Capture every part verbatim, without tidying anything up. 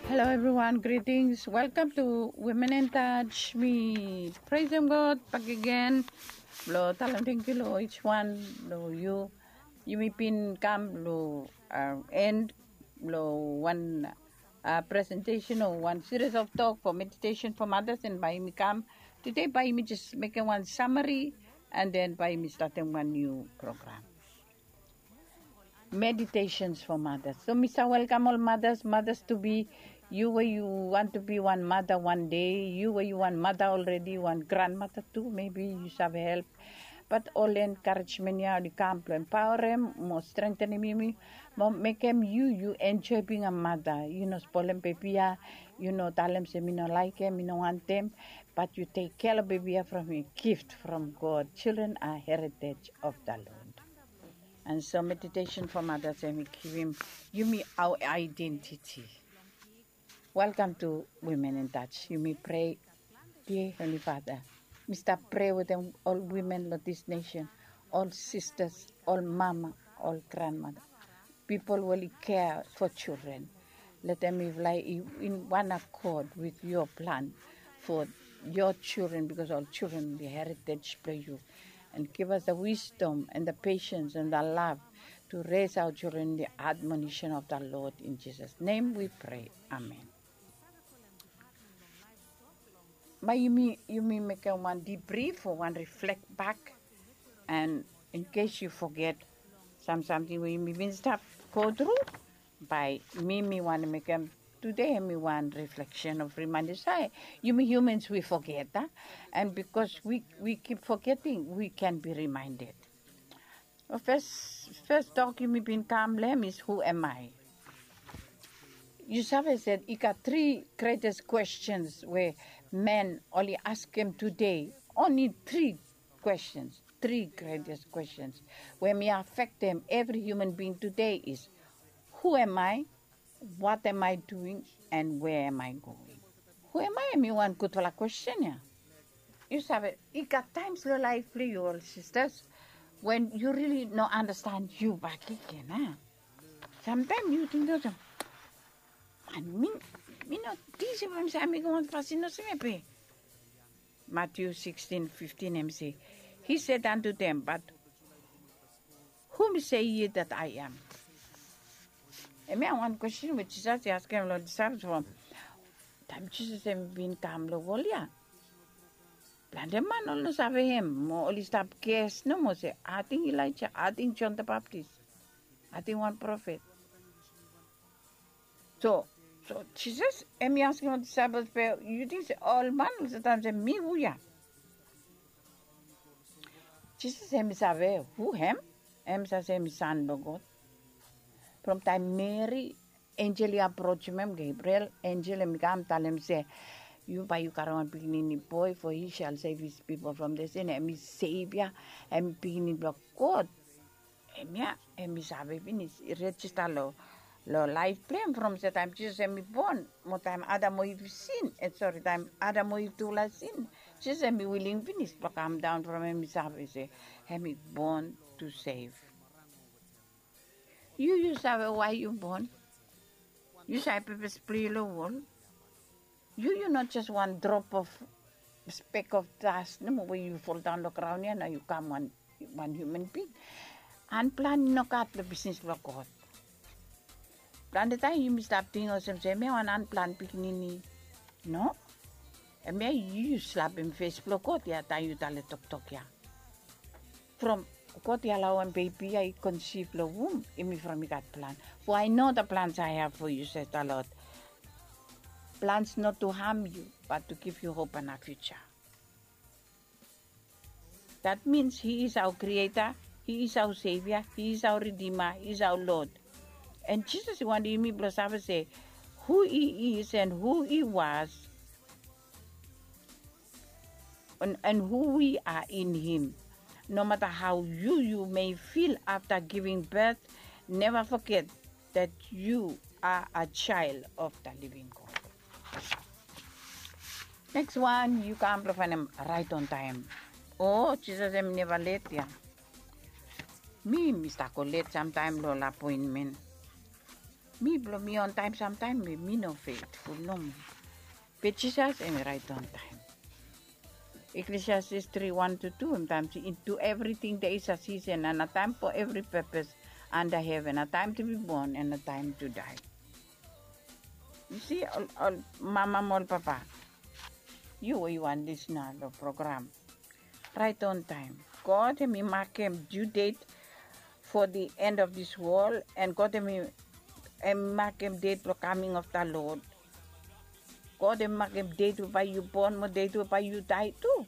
Hello everyone, greetings. Welcome to Women in Touch. Me praise Him God back again. Lo talenting kilo each one lo you you may pin come lo uh, end lo one uh, presentation or one series of talk for meditation for mothers, and by me come today by me just making one summary and then by me starting one new program. Meditations for mothers. So, Mister Welcome all mothers, mothers to be, you where you want to be one mother one day, you where you want mother already, one grandmother too, maybe you have help. But all encouragement, yeah, you come to empower them, more strengthening me, more make them you, you enjoy being a mother. You know, spoil them baby, you know, tell them say, me no like them, me no want them, but you take care of baby from a gift from God. Children are heritage of the Lord. And so meditation for mothers, and we give him, you me our identity. Welcome to Women in Touch. You may pray, dear Heavenly Father. Mister Pray with them, all women of this nation, all sisters, all mama, all grandmother. People will care for children. Let them live like in one accord with your plan for your children, because all children, the heritage play you. And give us the wisdom and the patience and the love to raise our children in the admonition of the Lord. In Jesus' name we pray. Amen. But you may, you may make a one debrief or one reflect back, and in case you forget some something we may been stuff go through, by me me want to make them today me one reflection of reminders. Hi, you me humans we forget, huh? And because we we keep forgetting, we can be reminded. Well, first first talk you me been calm lem is who am I? Yusuf said he got three greatest questions where men only ask him today. Only three questions, three greatest questions where may affect them. Every human being today is who am I? What am I doing, and where am I going? Who am I? Me one good question, yeah. You sabe, it got times in life, your sisters, when you really not understand you back again, huh? Sometimes you think that, man, me, me not this is what I'm going to fascino se me pe. Matthew sixteen fifteen, M say, he said unto them, but whom say ye that I am? And me one question which Jesus asked him, Lord, disciples from time Jesus have been calm, Lovolia. Plan the man all sabe him, more only stop guess, no more say, I think Elijah, I think John the Baptist, I think one prophet. So, so Jesus, and me asking the disciples, you think say, all man all the time say, me who ya? Jesus said, me sabe, who him? Him say, me son, God. From time Mary, angel approach him, Gabriel, angel and come tell him, say, you buy you caravan beginning boy, for he shall save his people from the sin, and me savior, and beginning block God. And me, and me sabe, finish, register lo, lo life plan from the time Jesus and me born, more time Adam mo if sin, and sorry, time Adam mo if to la sin. Jesus and me willing finish, but come down from him, me sabe, say, and me born to save. You you sabe why you born. You sabe pepes play the wall. You you not just one drop of speck of dust. No more where you fall down the ground here, now you come one one human being. And plan no cut the business for God. Plan the time you stop thinking of some say me one unplanned beginning. No? And me you slap him face for God ya time you tell it talk talk ya. From God allow one baby I conceive the womb in me from that plan. For I know the plans I have for you, says the Lord. Plans not to harm you, but to give you hope and a future. That means He is our Creator, He is our Savior, He is our Redeemer, He is our Lord. And Jesus wanted me to say who He is and who He was, and, and who we are in Him. No matter how you, you may feel after giving birth, never forget that you are a child of the living God. Next one, you can find him right on time. Oh, Jesus, I'm never late, yeah. Me, Mister Late sometime, Lola appointment. Me blow me on time sometime, me, me no faithful, no me. But Jesus and me right on time. Ecclesiastes three, one to two, sometimes into everything there is a season and a time for every purpose under heaven, a time to be born and a time to die. You see, all, all mama, all papa, you you want this now, the program, right on time. God me mark him due date for the end of this world, and God me mark him date for coming of the Lord. God mark him date by you born, mo date by you die too.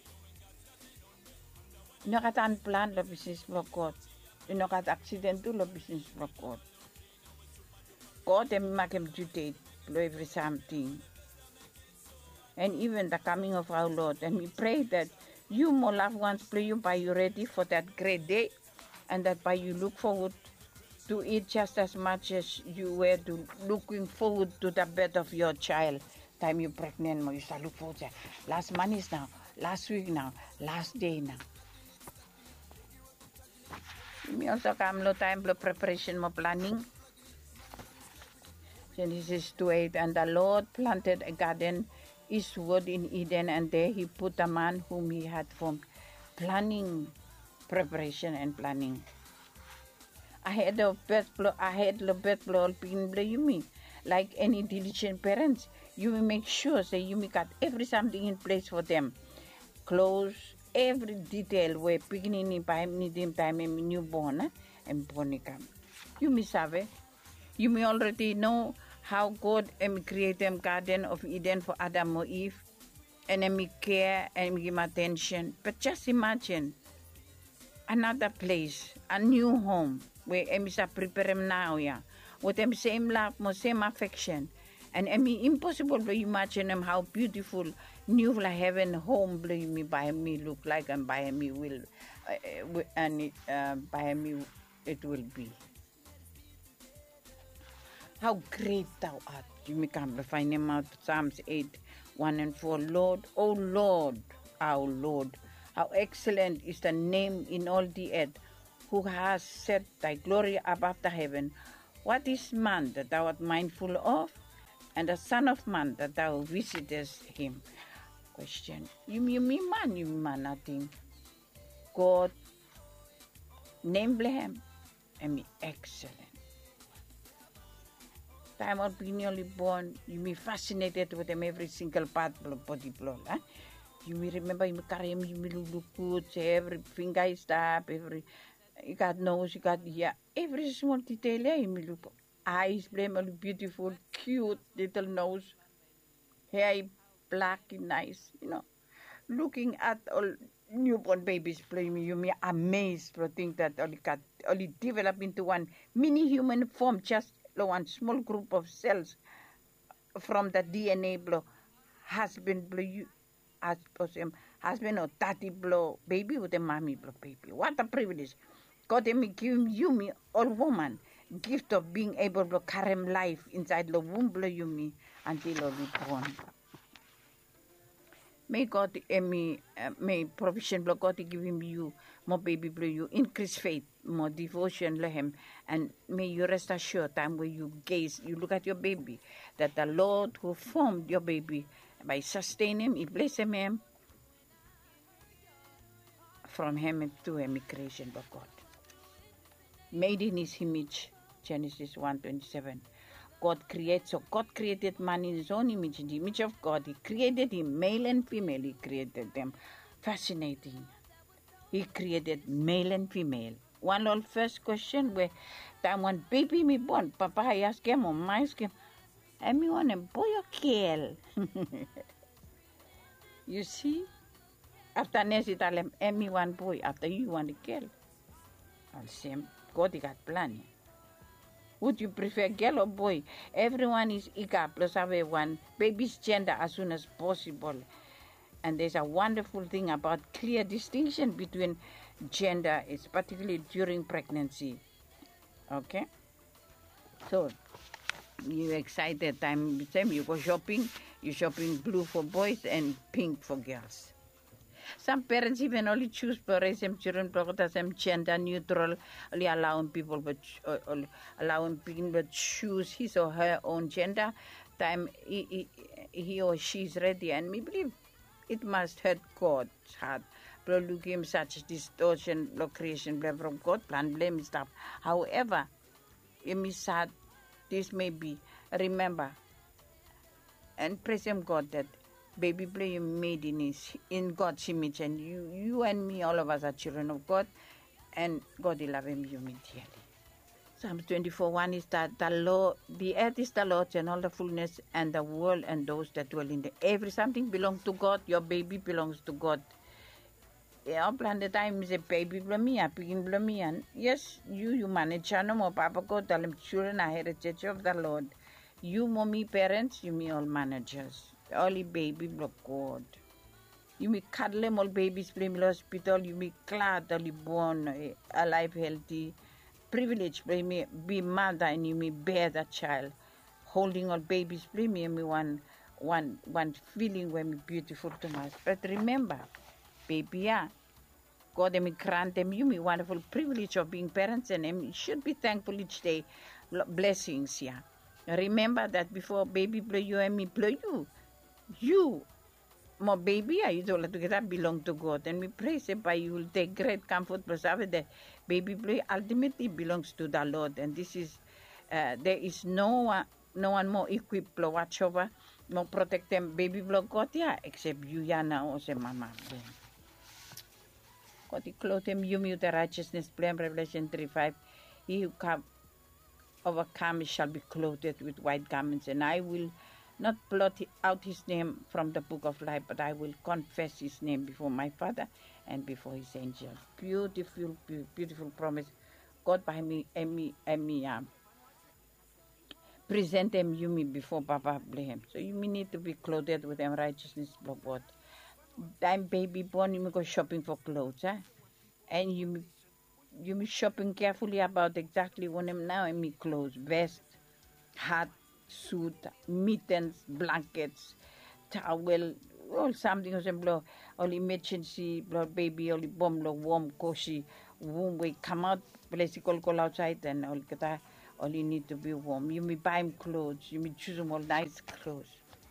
No kat unplanned lo business for God. No kat accident too lo business for God. God mark him due date for every something. And even the coming of our Lord. And we pray that you, more loved ones, pray you by you ready for that great day, and that by you look forward to it just as much as you were to looking forward to the birth of your child. Time you pregnant, you start look forward to last month is now, last week now, last day now. We also come no time for preparation, more planning. Genesis two eight, and the Lord planted a garden eastward in Eden, and there he put a man whom he had formed. Planning, preparation, and planning. Ahead of birth, ahead of birth, you mean, like any diligent parents, you will make sure that you make every something in place for them. Clothes, every detail where beginning by them time newborn and bonica. You may have, you may already know how God created them Garden of Eden for Adam or Eve, and me care and give attention. But just imagine another place, a new home where Emi sa prepare them now, yeah, with them same love, more same affection, and Emi impossible to imagine them how beautiful new heaven home me by me look like, and by me will, uh, and it, uh, by me it will be. How great thou art. You may come to find him out Psalms eight, one and four. Lord, O Lord, our Lord, how excellent is the name in all the earth, who has set thy glory above the heaven. What is man that thou art mindful of, and the son of man that thou visitest him? Question. You mean man, you mean nothing. God, name him, and be excellent. Time of being newly born, you may fascinated with them every single part of the body blow. Huh? You may remember you may carry him, you may look good, every finger is up, every you got nose, you got yeah, every small detail, yeah, you may look eyes, blame beautiful, cute little nose, hair black and nice, you know. Looking at all newborn babies play me, you may amazed for think that only got only develop into one mini human form, just one small group of cells from the D N A blow husband blow husband or daddy blow baby with a mommy blow baby. What a privilege. God me give you me all woman gift of being able to carry life inside the womb blow you me until you born. May God me uh, may provision blow God give him you more baby blow you increase faith, more devotion to him, and may you rest assured time where you gaze, you look at your baby, that the Lord who formed your baby by sustaining him, he bless him from him to him creation by God. Made in his image, Genesis one twenty-seven. God created, so God created man in his own image, in the image of God. He created him, male and female, he created them. Fascinating. He created male and female. One old first question where time one baby me born, Papa I ask him, or I ask him, and me want a boy or girl? You see? After Nancy tell him, and me one boy, after you want a girl. I'll say, God, he got plan. Would you prefer girl or boy? Everyone is eager, plus have one baby's gender as soon as possible. And there's a wonderful thing about clear distinction between gender, is particularly during pregnancy. Okay? So, you're excited. Time, time you go shopping, you're shopping blue for boys and pink for girls. Some parents even only choose to raise them children because them gender neutral, only allowing people but uh, allowing people to choose his or her own gender. Time he, he, he or she is ready, and we believe it must hurt God's heart. But look him such distortion, creation, blame from God, plan blame stuff. However, in me sad, this may be. Remember, and praise him God that baby boy you made in his in God's image, and you you and me, all of us are children of God, and God will love him you me dearly. Psalm twenty-four one is that the Lord, the earth is the Lord's and all the fullness, and the world and those that dwell in it. Every something belongs to God. Your baby belongs to God. Yeah, plan the time is a baby blamia, picking blamian. Yes, you you manage no more papa God tell them children are heritage of the Lord. You mommy parents, you me all managers. Only baby block God. You may cuddle them all babies, blame the hospital, you may glad only born uh, alive, healthy, privileged, blame me be mother and you may bear that child. Holding all babies, blame me one one one feeling when me beautiful to us. But remember, baby, yeah, God may grant them you may wonderful privilege of being parents and them should be thankful each day. Blessings, yeah. Remember that before baby blow you and me blow you. You, my baby, you don't let together belong to God. And we praise Him by you will take great comfort, preserve the baby boy ultimately belongs to the Lord. And this is, uh, there is no one, no one more equipped to watch over, more protect them, baby blow God, yeah, except you, Yana, or say, Mama. God, He clothed him, you with the righteousness, blame Revelation three five. He who come, overcome shall be clothed with white garments, and I will not blot out his name from the book of life, but I will confess his name before my Father and before his angels. Beautiful, beautiful promise. God by me, and me, and me, um, present them you me before Papa blame. So you may need to be clothed with them righteousness of God. I'm baby born, you may go shopping for clothes, eh? And you may, you may shopping carefully about exactly what I'm now and me clothes, vest, hat, suit, mittens, blankets, towel, all something or something, all emergency, blood baby, all bomb, warm, cozy, warm, we come out, place call call outside, and all that, all you need to be warm. You may buy him clothes, you may choose them all nice clothes.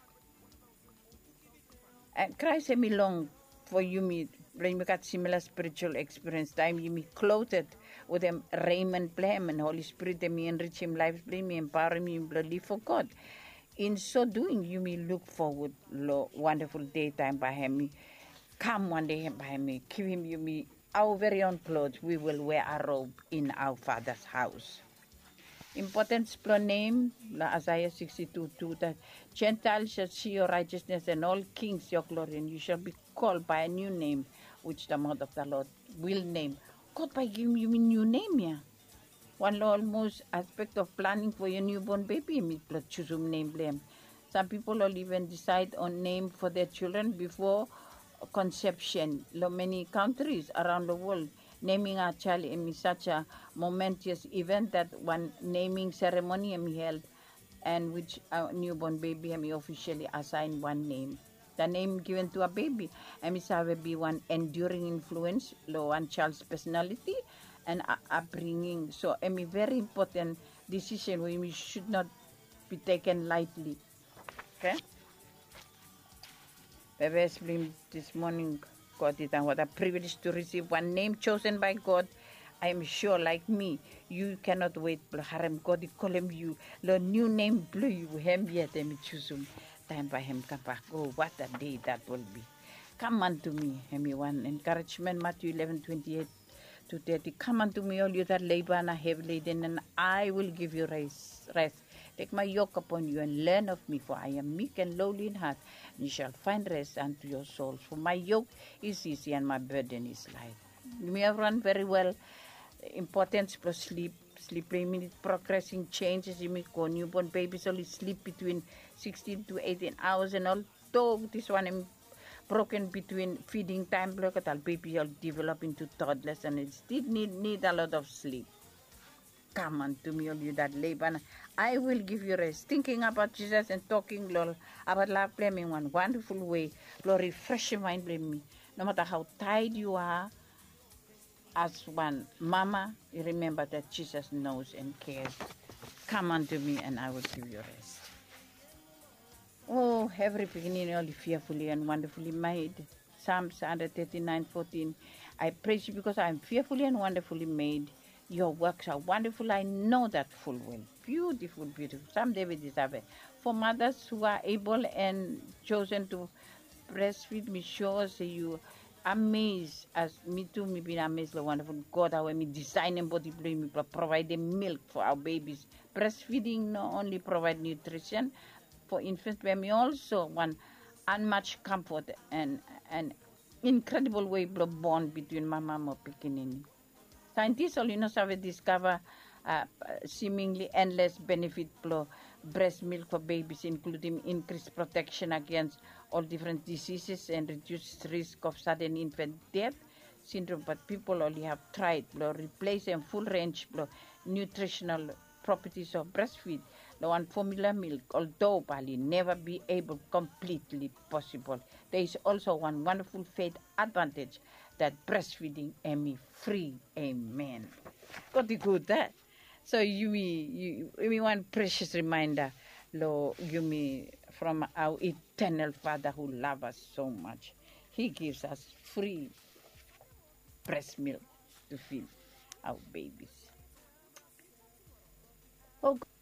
And Christ sent me long for you me, when you got similar spiritual experience, time you me clothed with them raiment blame and Holy Spirit them me enrich him life blame me empower me bloodly for God. In so doing you may look forward lo wonderful daytime by him. Come one day by me, give him you me our very own clothes. We will wear a robe in our Father's house. Important name, Isaiah sixty-two two, that Gentiles shall see your righteousness and all kings your glory, and you shall be called by a new name, which the mouth of the Lord will name. God by giving you a new name, yeah. One almost aspect of planning for your newborn baby, me choose name blame. Some people will even decide on name for their children before conception. In many countries around the world, naming a child is such a momentous event that one naming ceremony is held, and which a newborn baby is officially assigned one name. The name given to a baby is will be one enduring influence on one child's personality and upbringing. So, a very important decision which should not be taken lightly. Okay. Baby, this morning, God, what a privilege to receive one name chosen by God. I am sure, like me, you cannot wait. Harem God, call him you. The new name, blue you, him yet, and choose him. Time by him, come back. Oh, what a day that will be. Come unto me, him one encouragement, Matthew eleven twenty-eight to thirty. Come unto me, all you that labor and are heavy laden, and I will give you rest. rest. Take my yoke upon you and learn of me, for I am meek and lowly in heart, and you shall find rest unto your souls. For my yoke is easy and my burden is light. You may have run very well. Importance for sleep. Sleep minute progressing changes. You may go newborn babies only sleep between sixteen to eighteen hours, and although this one is broken between feeding time, look at all baby will develop into toddlers, and it still need need a lot of sleep. Come unto me, all you that labor, and I will give you rest. Thinking about Jesus and talking, Lord, about love, blaming one wonderful way. Lord, refresh your mind, blame me. No matter how tired you are, as one mama, you remember that Jesus knows and cares. Come unto me and I will give you rest. Oh, every beginning only fearfully and wonderfully made. Psalms one thirty-nine fourteen. I praise you because I am fearfully and wonderfully made. Your works are wonderful. I know that full well. Beautiful, beautiful. Some David is it. For mothers who are able and chosen to breastfeed, me sure say you amazed as me too, me been amazed the wonderful God how me design and body play me provide the milk for our babies. Breastfeeding not only provide nutrition for infants, but me also one unmatched comfort and an incredible way of bond between mama and pikinini. Scientists only know have discover uh, seemingly endless benefit for breast milk for babies, including increased protection against all different diseases and reduced risk of sudden infant death syndrome. But people only have tried to replace a full range of nutritional properties of breastfeed. The one formula milk, although probably never be able completely possible. There is also one wonderful faith advantage that breastfeeding me free. Amen. Got the good that. So you me you me one precious reminder, Lord, you me from our eternal Father who loves us so much. He gives us free breast milk to feed our babies. Oh.